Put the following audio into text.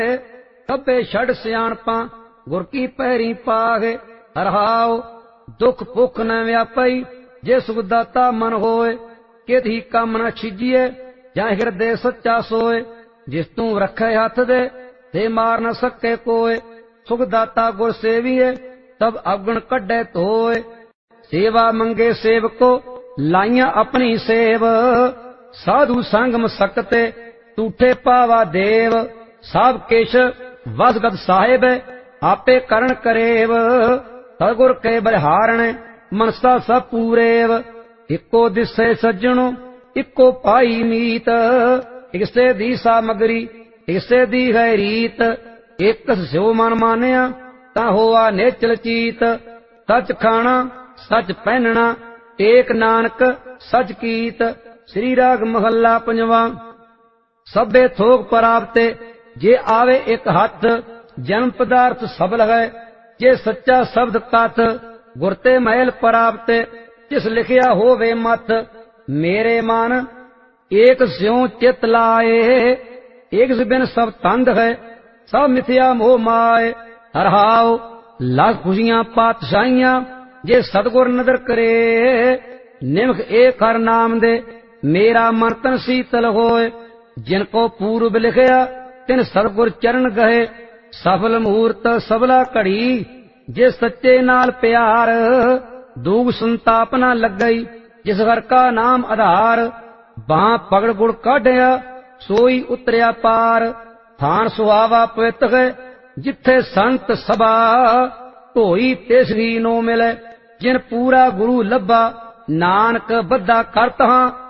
कब्बे छड़ सियाणपां गुर की पैरी पागे। हरहाओ दुख भुख न व्यापई जे सुख दाता मन होए। कित ही कम न छिजिए जां हिरदे सच्चा सोए। जिस तू रखे हथ दे ते मार न सके कोय। सुख दाता गुर सेविए तब अवगुण कड्डे धोए। सेवा मंगे सेवको लाइया अपनी सेव। साधु संगम सकते टूठे पावा देव। सब किश वसगत साहिब आपे करण करेव। सतगुर के बलिहारण मनसा सब पूरेव। इको दिसे सज्जणो इको पाई मीत। इकसे दी सामग्री इकसे दी है रीत। एक स्यो मन मानिया ता होआ नेचल चीत। सच खाना सच पहनना टेक नानक सच कीत। श्री राग महला पंजवा। सभे थोक परावते जे आवे एक हथ। जन्म पदार्थ सबल है जे सच्चा शब्द कथ। गुरते महल परावते जिस लिखिया होवे मथ। मेरे मन एक स्यों चित लाए एक बिन सब तंद है। सब मिथ्या मोह माए। हरहाओ लाख खुशियां पातशाहियां जे सतगुर नदर करे। निमख एक हर नाम दे मेरा मन तन शीतल होए। जिनको पूर्व लिखया तिन सतगुर चरण गए। सफल मुहूर्त सबला घड़ी जे सच्चे नाल प्यार। दूग संताप न लगई जिस घर का नाम आधार। बां पगड़ गुड़ काढ़िया सोई उतरिया पार। थान सुहावा पवित्र है जिथे संत सभा। ढोई तेसरी नो मिले जिन पूरा गुरु लभा। नानक बद्धा करत हां